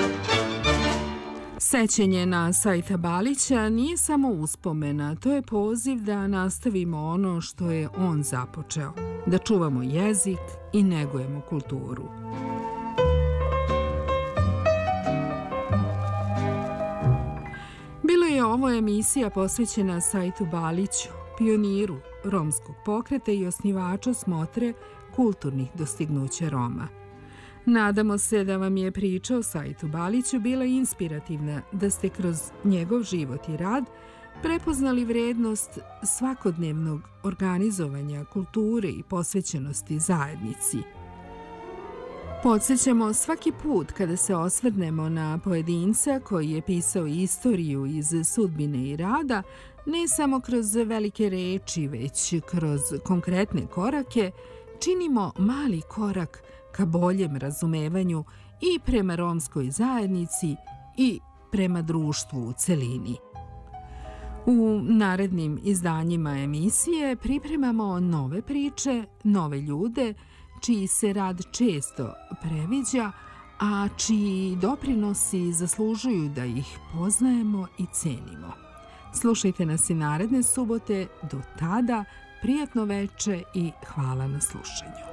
Sećenje na Saita Balića nije samo uspomena, to je poziv da nastavimo ono što je on započeo, da čuvamo jezik i negujemo kulturu. Bilo je ovo emisija posvećena Saitu Baliću, pioniru romskog pokreta i osnivaču smotre kulturnih dostignuća Roma. Nadamo se da vam je priča o Saitu Baliću bila inspirativna, da ste kroz njegov život i rad prepoznali vrednost svakodnevnog organizovanja kulture i posvećenosti zajednici. Podsjećamo svaki put kada se osvrnemo na pojedinca koji je pisao istoriju iz sudbine i rada, ne samo kroz velike reči, već kroz konkretne korake, činimo mali korak ka boljem razumevanju i prema romskoj zajednici i prema društvu u celini. U narednim izdanjima emisije pripremamo nove priče, nove ljude, čiji se rad često previđa, a čiji doprinosi zaslužuju da ih poznajemo i cenimo. Slušajte nas i naredne subote. Do tada, prijatno veče i hvala na slušanju.